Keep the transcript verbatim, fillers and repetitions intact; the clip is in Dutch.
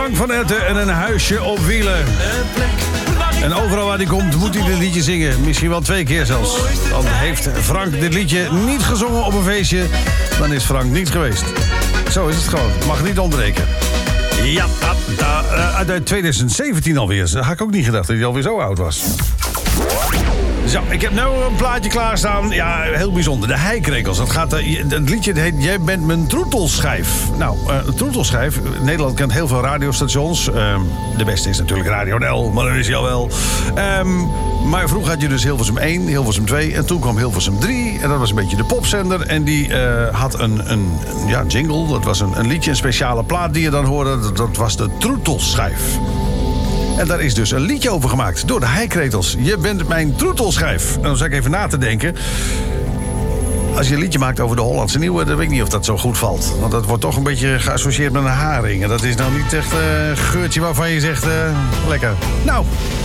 Frank van Etten en een huisje op wielen. En overal waar hij komt moet hij dit liedje zingen. Misschien wel twee keer zelfs. Dan heeft Frank dit liedje niet gezongen op een feestje. Dan is Frank niet geweest. Zo is het gewoon. Mag niet ontbreken. Ja, uit uh, twintig zeventien alweer. Dat had ik ook niet gedacht dat hij alweer zo oud was. Zo, ik heb nu een plaatje klaarstaan. Ja, heel bijzonder. De heikrekels. Dat gaat, uh, het liedje heet Jij bent mijn troetelschijf. Nou, uh, een troetelschijf. Nederland kent heel veel radiostations. Uh, de beste is natuurlijk Radio Nel, maar dat is hij al wel. Um, maar vroeger had je dus Hilversum één, Hilversum twee... en toen kwam Hilversum drie. En dat was een beetje de popzender. En die uh, had een, een, een ja, jingle. Dat was een, een liedje, een speciale plaat die je dan hoorde. Dat, dat was de troetelschijf. En daar is dus een liedje over gemaakt door de heikretels. Je bent mijn troetelschijf. En dan zat ik even na te denken. Als je een liedje maakt over de Hollandse Nieuwe, dan weet ik niet of dat zo goed valt. Want dat wordt toch een beetje geassocieerd met een haring. En dat is nou niet echt een uh, geurtje waarvan je zegt, uh, lekker. Nou,